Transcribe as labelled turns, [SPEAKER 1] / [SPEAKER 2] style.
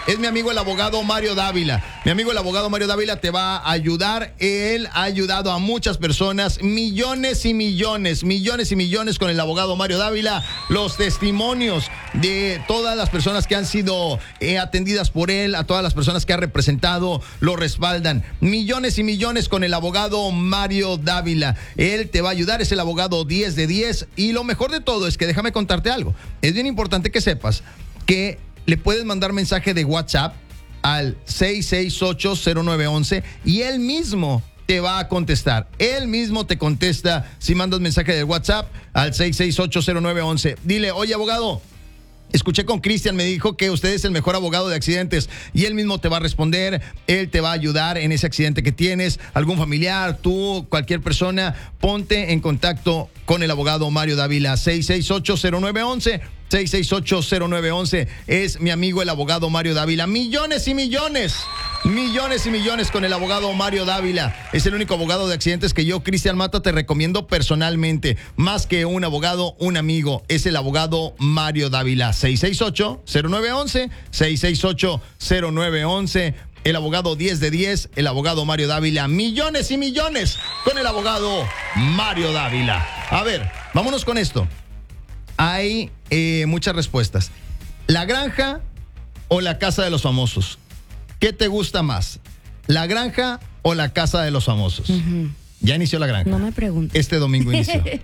[SPEAKER 1] es mi amigo el abogado Mario Dávila. Mi amigo el abogado Mario Dávila te va a ayudar. Él ha ayudado a muchas personas, millones y millones con el abogado Mario Dávila. Los testimonios de todas las personas que han sido atendidas por él, a todas las personas que ha representado, lo respaldan. Millones y millones con el abogado Mario Dávila. Él te va a ayudar, es el abogado 10 de 10. Y lo mejor de todo es que déjame contarte algo. Es bien importante que sepas que le puedes mandar mensaje de WhatsApp al 668-0911 y él mismo te va a contestar. Él mismo te contesta si mandas mensaje de WhatsApp al 668-0911. Dile, oye, abogado, escuché con Cristian, me dijo que usted es el mejor abogado de accidentes, y él mismo te va a responder. Él te va a ayudar en ese accidente que tienes, algún familiar, tú, cualquier persona. Ponte en contacto con el abogado Mario Dávila. 668-0911. 668-0911 es mi amigo el abogado Mario Dávila. Millones y millones con el abogado Mario Dávila. Es el único abogado de accidentes que yo, Cristian Mata, te recomiendo personalmente. Más que un abogado, un amigo. Es el abogado Mario Dávila. 668-0911. 668-0911. El abogado 10 de 10, el abogado Mario Dávila. Millones y millones con el abogado Mario Dávila. A ver, vámonos con esto. Hay muchas respuestas. ¿La granja o la casa de los famosos? ¿Qué te gusta más? ¿La granja o la casa de los famosos? Ya inició la granja.
[SPEAKER 2] No me preguntes.
[SPEAKER 1] Este domingo inició.